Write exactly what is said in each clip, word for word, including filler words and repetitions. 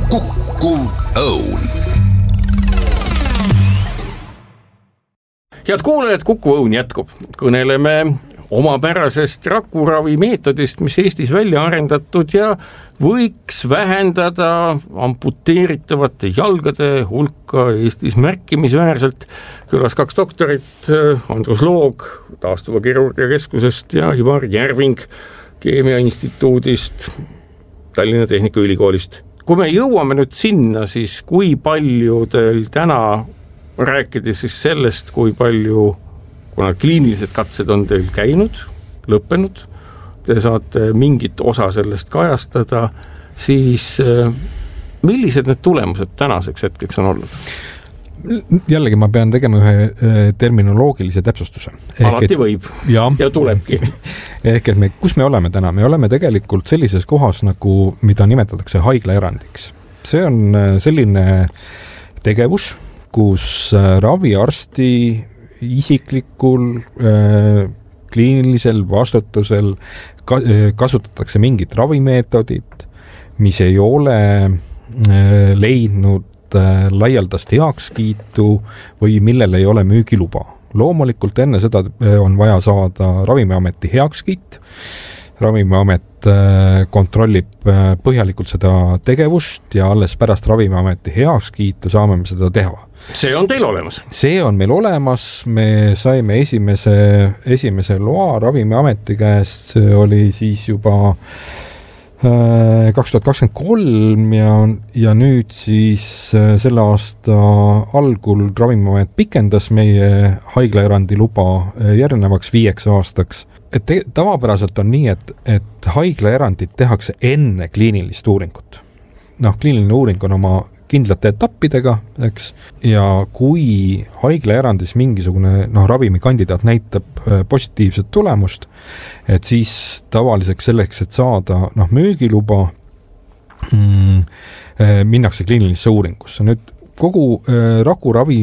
Kukkuv Õun. Head kuulajad, Kukkuv Õun jätkub. Kõneleme omapärasest rakuravi meetodist, mis Eestis välja arendatud ja võiks vähendada amputeeritavate jalgade hulka Eestis märkimisväärselt. Külas kaks doktorit, Andrus Loog taastuva kirurgia keskusest ja Ivar Järving Keemiainstituudist, Tallinna Tehnikaülikoolist. Kui me jõuame nüüd sinna, siis kui palju teil täna rääkida siis sellest, kui palju, kuna kliinilised katsed on teil käinud, lõppenud, te saate mingit osa sellest kajastada, siis millised need tulemused tänaseks hetkeks on olnud? Jällegi ma pean tegema ühe terminoloogilise täpsustuse. Alati et, võib ja, ja tulebki. Ehk et me, kus me oleme täna? Me oleme tegelikult sellises kohas, nagu, mida nimetatakse haiglaerandiks. See on selline tegevus, kus raviarsti isiklikul äh, kliinilisel vastutusel ka, äh, kasutatakse mingit ravimeetodit, mis ei ole äh, leidnud äh, laialdast heakskiitu või millel ei ole müügiluba. Loomulikult enne seda on vaja saada Ravimiameti heakskiit. Ravimiamet kontrollib põhjalikult seda tegevust ja alles pärast Ravimiameti heakskiitu saame me seda teha. See on teil olemas? See on meil olemas. Me saime esimese, esimese loa Ravimiameti käest, see oli siis juba kaks tuhat kakskümmend kolm ja, ja nüüd siis selle aasta algul Ravimiamet pikendas meie haiglaerandi luba järgnevaks viieks aastaks. Et te, tavapäraselt on nii, et, et haiglaerandid tehakse enne kliinilist uuringut. Noh, kliiniline uuring on oma kindlate etappidega, eks, ja kui haiglaerandis mingisugune noh, ravimikandidaat näitab positiivset tulemust, et siis tavaliseks selleks, et saada noh, müügiluba, mm, minnakse kliinilisse uuringusse. Nüüd kogu äh, rakuravi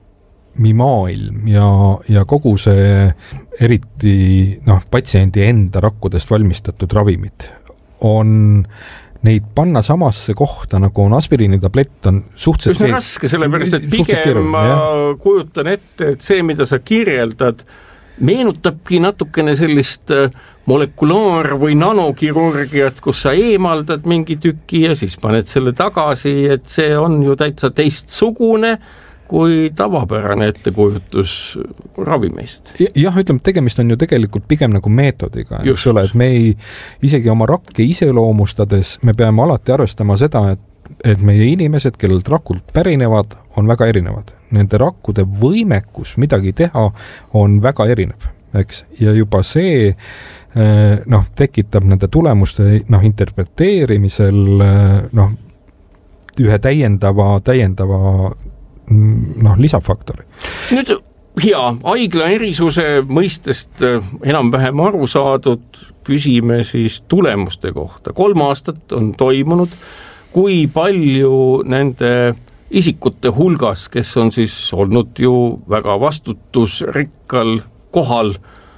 maailm ja, ja kogu see eriti noh, patsiendi enda rakkudest valmistatud ravimid on neid panna samasse kohta, nagu on aspiriini tablett, on suhteliselt Üsna raske, sellepärast, et pigem ma kujutan ette, et see, mida sa kirjeldad, meenutabki natukene sellist molekulaar- või nanokirurgiat, kus sa eemaldad mingi tüki ja siis paned selle tagasi, et see on ju täitsa teistsugune kui tavapärane ettekujutus ravimeist. Jah, ütleme, tegemist on ju tegelikult pigem nagu meetodiga, eks ole, et me ei, isegi oma rakke iseloomustades me peame alati arvestama seda, et, et meie inimesed, kellelt rakult pärinevad, on väga erinevad. Nende rakkude võimekus midagi teha on väga erinev, eks, ja juba see noh, tekitab nende tulemuste noh, interpreteerimisel noh, ühe täiendava, täiendava noh, lisafaktori. Nüüd hea, haigla erisuse mõistest enam-vähem aru saadud, küsime siis tulemuste kohta. Kolm aastat on toimunud, kui palju nende isikute hulgas, kes on siis olnud ju väga vastutusrikkal kohal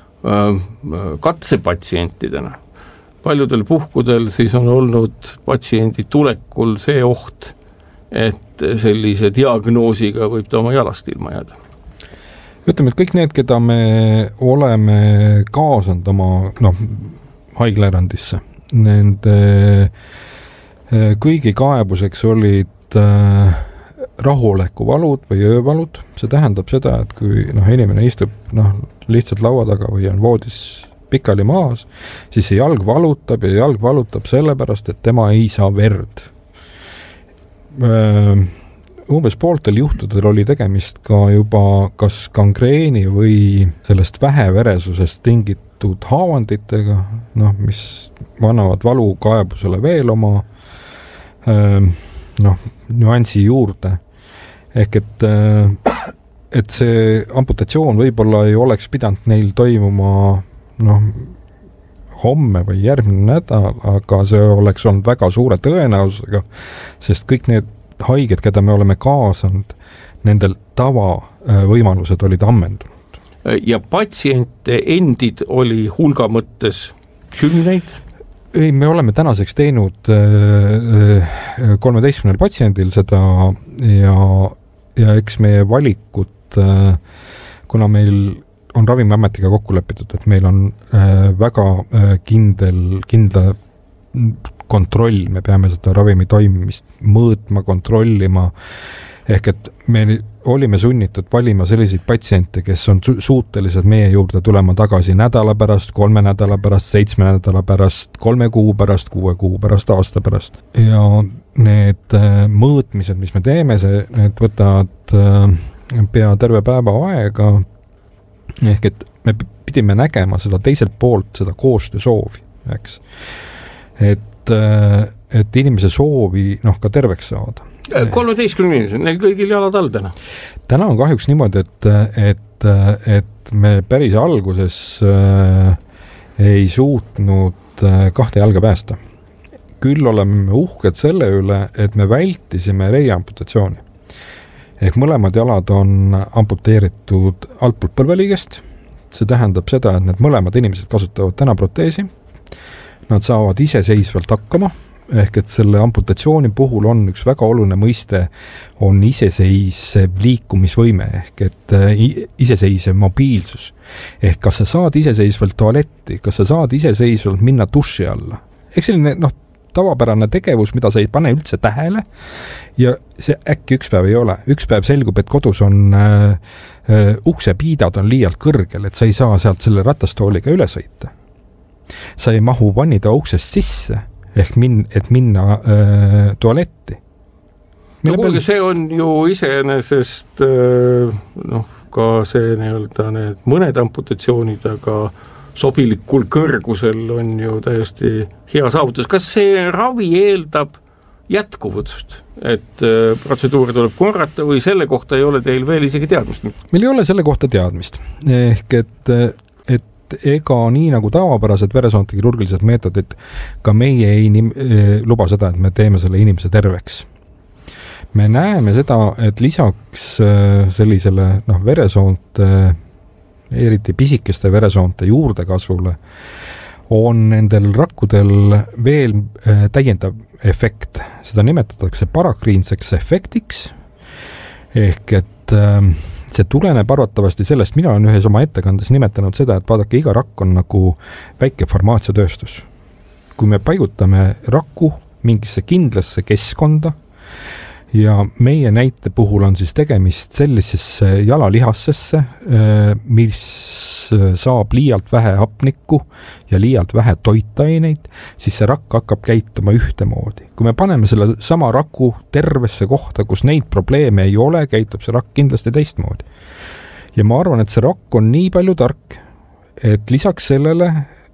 katsepatsientidena. Paljudel puhkudel siis on olnud patsiendi tulekul see oht, et sellise diagnoosiga võib ta oma jalast ilma jääda. Ütleme, et kõik need, keda me oleme kaasanud oma noh, haiglaerandisse, nende kõigi kaebuseks olid äh, rahulekuvalud või öövalud. See tähendab seda, et kui noh, inimene istub noh, lihtsalt laua taga või on voodis pikali maas, siis see jalg valutab ja jalg valutab sellepärast, et tema ei saa verd. Umbes pooltel juhtudel oli tegemist ka juba kas gangreeni või sellest väheveresusest tingitud haavanditega, noh, mis annavad valukaebusele veel oma noh, nüansi juurde. Ehk et, et see amputatsioon võib-olla ei oleks pidanud neil toimuma noh, homme või järgmine nädal, aga see oleks olnud väga suure tõenäosusega, sest kõik need haiged, keda me oleme kaasanud, nendel tavavõimalused olid ammendunud. Ja patsiente endid oli hulga mõttes kümneid? ei, me oleme tänaseks teinud kolmeteistkümnel patsiendil seda ja, ja eks meie valikud, kuna meil on Ravimiametiga kokku lepitud, et meil on väga kindel, kindla kontroll, me peame seda ravimi toimimist mõõtma, kontrollima, ehk et me olime sunnitud valima selliseid patsiente, kes on su- suutelised meie juurde tulema tagasi nädala pärast, kolme nädala pärast, seitsme nädala pärast, kolme kuu pärast, kuue kuu pärast, aasta pärast. Ja need mõõtmised, mis me teeme, see, need võtavad pea terve päeva aega, ehk et me pidime nägema seda teiselt poolt, seda koostöösoovi, eks. Et, et inimese soovi noh, ka terveks saada. kolmeteistkümne inimesed, neil kõigil jalad all täna? Täna on kahjuks niimoodi, et, et, et me päris alguses äh, ei suutnud äh, kahte jalga päästa. Küll oleme uhked selle üle, et me vältisime reiamputatsiooni. Ehk mõlemad jalad on amputeeritud altpoolt põlveliigest. See tähendab seda, et need mõlemad inimesed kasutavad täna proteesi. Nad saavad iseseisvalt hakkama, ehk et selle amputatsiooni puhul on üks väga oluline mõiste, on iseseisev liikumisvõime, ehk et iseseisev mobiilsus. Ehk kas sa saad iseseisvalt tualetti, kas sa saad iseseisvalt minna duši alla. Ehk selline noh, tavapärane tegevus, mida sa ei pane üldse tähele ja see äkki üks päev ei ole. Üks päev selgub, et kodus on äh, äh, uksepiidad on liialt kõrgel, et sa ei saa sealt selle ratastooliga üle sõita. Sa ei mahu vannida uksest sisse, ehk min, et minna äh, tualetti. No kuulge, see on ju iseenesest äh, noh, ka see nii-öelda need mõned amputatsioonid, aga sobilikul kõrgusel on ju täiesti hea saavutus. Kas see ravi eeldab jätkuvust, et äh, protseduuri tuleb korrata või selle kohta ei ole teil veel isegi teadmist? Meil ei ole selle kohta teadmist. Ehk et ega nii nagu tavapärased veresoonte kirurgilised meetodid, ka meie ei nim-, luba seda, et me teeme selle inimese terveks. Me näeme seda, et lisaks sellisele noh, veresoonte, eriti pisikeste veresoonte juurdekasvule, on nendel rakkudel veel täiendav efekt. Seda nimetatakse parakriinseks efektiks, ehk et see tuleneb arvatavasti sellest, mina olen ühes oma ettekandes nimetanud seda, et vaadake, iga rakk on nagu väike farmaatsiatööstus. Kui me paigutame rakku mingisse kindlasse keskkonda ja meie näite puhul on siis tegemist sellisesse jalalihassesse, mis saab liialt vähe hapnikku ja liialt vähe toitaineid, siis see rakk hakkab käituma ühtemoodi. Kui me paneme selle sama raku tervesse kohta, kus neid probleeme ei ole, käitub see rakk kindlasti teistmoodi. Ja ma arvan, et see rakk on nii palju tark, et lisaks sellele,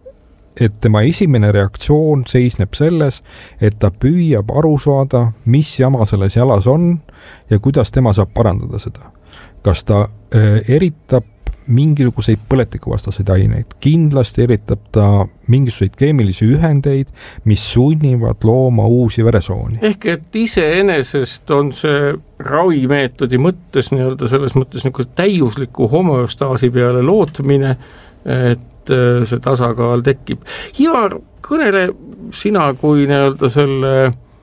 et tema esimene reaktsioon seisneb selles, et ta püüab aru saada, mis jama selles jalas on ja kuidas tema saab parandada seda. Kas ta äh, eritab mingisuguseid põletikuvastaseid aineid. Kindlasti eritab ta mingisuguseid keemilisi ühendeid, mis sunnivad looma uusi veresooni. Ehk et iseenesest on see ravimeetodi mõttes nii-öelda selles mõttes nagu täiusliku homeostaasi peale lootmine, et see tasakaal tekib. Ivar, kõnele sina kui nii-öelda selle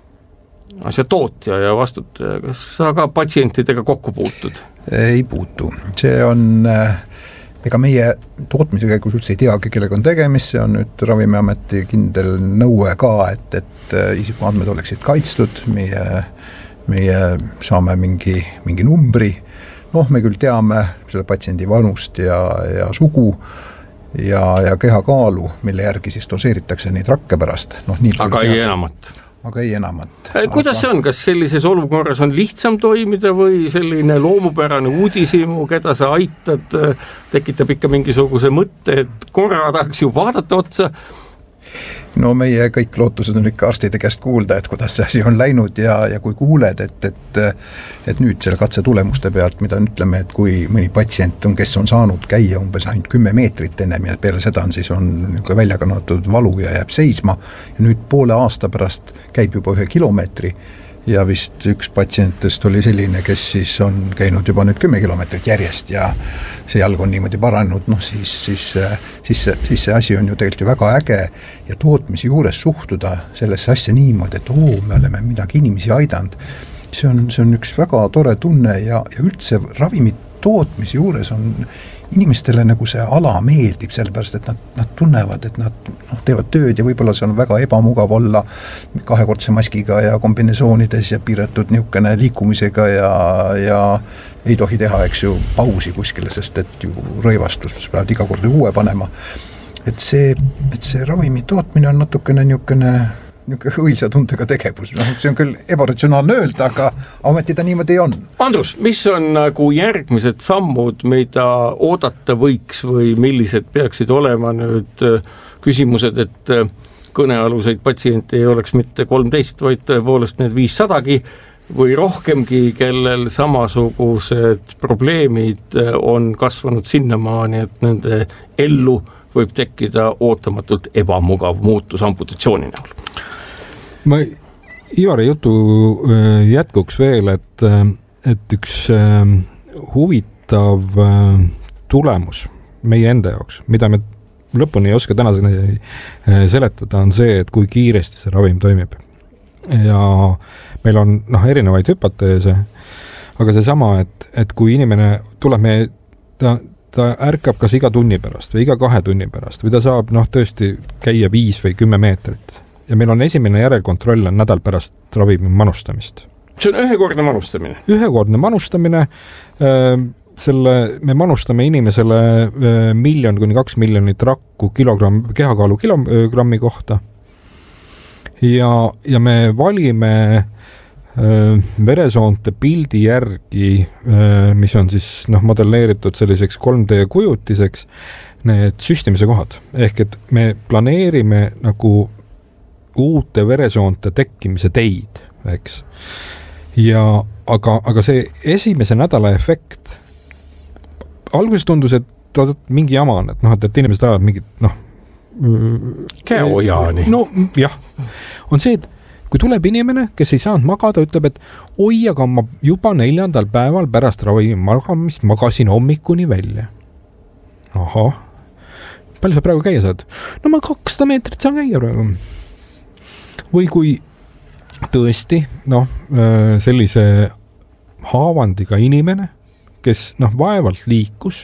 asja tootja ja vastutaja, kas sa ka patsientidega kokku puutud? Ei puutu. See on, ega meie tootmise käigus üldse ei teagi, kellega on tegemist, see on nüüd Ravimiameti kindel nõue ka, et, et isikuandmed oleksid kaitstud, meie, meie saame mingi, mingi numbri, noh, me küll teame selle patsiendi vanust ja, ja sugu ja, ja kehakaalu, mille järgi siis doseeritakse neid rakke pärast. No, nii aga ei enamat? Aga ei enamat. Kuidas aga... see on? Kas sellises olukorras on lihtsam toimida või selline loomupärane uudisimu, keda sa aitad, tekitab ikka mingisuguse mõtte, et korra tahaks ju vaadata otsa? No meie kõik lootused on ikka arstide käest kuulda, et kuidas see asi on läinud ja, ja kui kuuled, et, et, et nüüd selle katse tulemuste pealt, mida ütleme, et kui mõni patsient on, kes on saanud käia umbes ainult kümme meetrit ennem ja peale seda on siis on välja kannatud valu ja jääb seisma ja nüüd poole aasta pärast käib juba ühe kilomeetri, ja vist üks patsientest oli selline, kes siis on käinud juba nüüd kümme kilomeetrit järjest ja see jalg on niimoodi paranenud, noh siis, siis, siis, siis see asi on ju tegelikult ju väga äge ja tootmise juures suhtuda sellesse asja niimoodi, et oo, me oleme midagi inimesi aidanud. See on, see on üks väga tore tunne ja, ja üldse ravimit tootmise juures on inimestele nagu see ala meeldib, sellepärast, et nad, nad tunnevad, et nad noh, teevad tööd ja võib-olla see on väga ebamugav olla kahekordse maskiga ja kombinesoonides ja piiratud niisugune liikumisega ja, ja ei tohi teha, eks ju, pausi kuskile, sest et ju rõivastus peavad iga kord uue panema. Et see, et see ravimi tootmine on natukene niisugune õilsa tundega tegevus, no, see on küll ebaratsionaalne öelda, aga ometi ta niimoodi on. Andrus, mis on nagu järgmised sammud, mida oodata võiks või millised peaksid olema nüüd küsimused, et kõnealuseid patsiente ei oleks mitte kolmteist, vaid tõepoolest need viissadagi või rohkemgi, kellel samasugused probleemid on kasvanud sinnamaani, et nende ellu võib tekkida ootamatult ebamugav muutus amputatsiooni näol. Ma Ivari jutu jätkuks veel, et, et üks huvitav tulemus meie enda jaoks, mida me lõpuni ei oska tänaseni seletada, on see, et kui kiiresti see ravim toimib. Ja meil on noh, erinevaid hüpoteese, aga see sama, et, et kui inimene tuleb meie, ta, ta ärkab kas iga tunni pärast või iga kahe tunni pärast või ta saab noh, tõesti käia viis või kümme meetrit. Ja meil on esimene järelkontroll on nädal pärast ravimi manustamist. See on ühekordne manustamine? Ühekordne manustamine. Selle, me manustame inimesele miljon kuni kaks miljonit rakku kilogramm, kehakaalu kilogrammi kohta. Ja, ja me valime veresoonte pildi järgi, mis on siis noh, modelleeritud selliseks kolm D kujutiseks, need süstimise kohad. Ehk et me planeerime nagu uute veresoonte tekkimise teid, eks. Ja, aga, aga see esimese nädala efekt, alguses tundus, et mingi jama on, et noh, et, et inimesed ajavad mingit, noh, käojaani. No jah, on see, et kui tuleb inimene, kes ei saanud magada, ütleb, et oi, aga ma juba neljandal päeval pärast ravimi magamist magasin hommikuni välja. Aha, palju sa praegu käia saad? No ma kakssada meetrit saan käia praegu. Või kui tõesti, noh, sellise haavandiga inimene, kes noh, vaevalt liikus,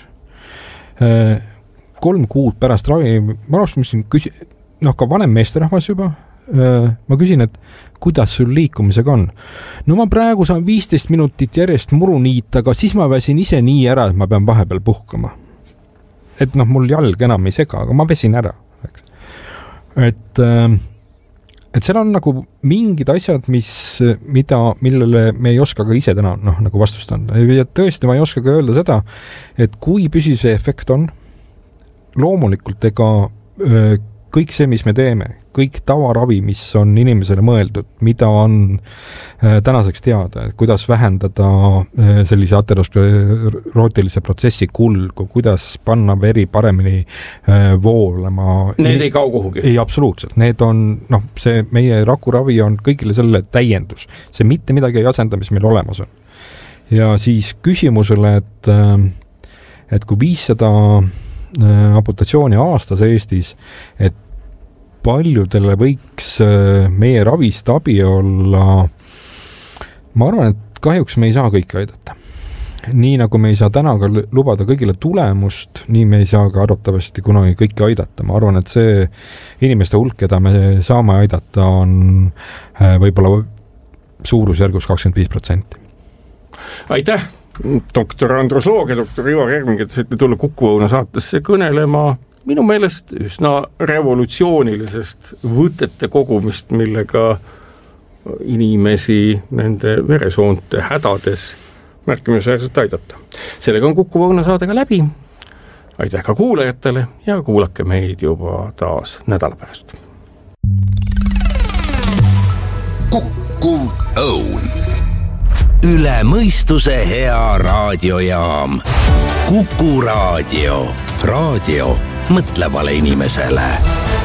kolm kuud pärast ravi, ma alustasin, noh, ka vanem meesterahvas juba, ma küsin, et kuidas sul liikumisega on? No ma praegu saan viisteist minutit järjest muru niita, aga siis ma väsin ise nii ära, et ma pean vahepeal puhkama. Et noh, mul jalg enam ei sega, aga ma vesin ära. Eks. Et et seal on nagu mingid asjad, mis, mida, millele me ei oska ka ise täna noh, nagu vastust anda. Ja tõesti ma ei oska ka öelda seda, et kui püsiv see efekt on, loomulikult ega kõik see, mis me teeme, kõik tavaravi, mis on inimesele mõeldud, mida on tänaseks teada, et kuidas vähendada sellise aterosklerootilise protsessi kulgu, kuidas panna veri paremini voolema. Need ei kao kuhugi? Ei, absoluutselt. Need on, noh, see meie rakuravi on kõigile selle täiendus. See mitte midagi ei asenda, mis meil olemas on. Ja siis küsimusele, et, et kui viissada amputatsiooni aastas Eestis, et paljudele võiks meie ravist abi olla, ma arvan, et kahjuks me ei saa kõike aidata. Nii nagu me ei saa täna ka lubada kõigile tulemust, nii me ei saa ka arvatavasti kunagi kõike aidata. Ma arvan, et see inimeste hulk, keda me saame aidata, on võib-olla suurusjärgus kakskümmend viis protsenti. Aitäh, doktor Andrus Loog ja doktor Ivar Järving, et saite tulla Kuku Õuna saatesse kõnelema minu meelest üsna revolutsioonilisest võtete kogumist, millega inimesi nende veresoonte hädades märkimisväärselt aidata. Sellega on Kuku Õuna saadega läbi. Aitäh ka kuulajatele ja kuulake meid juba taas nädala pärast. Kuku Õun. Üle mõistuse hea raadiojaam. Kuku Raadio. Raadio mõtlevale inimesele.